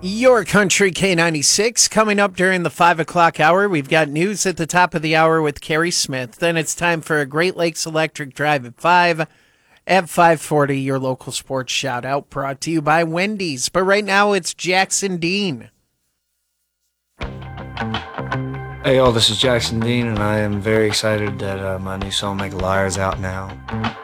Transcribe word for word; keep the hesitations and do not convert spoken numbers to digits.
Your Country K ninety-six coming up during the five o'clock hour. We've got news at the top of the hour with Carrie Smith. Then it's time for a Great Lakes Electric Drive at five. At five forty, your local sports shout out brought to you by Wendy's. But right now it's Jackson Dean. Hey, y'all, this is Jackson Dean, and I am very excited that uh, my new song, Make a Liar, is out now.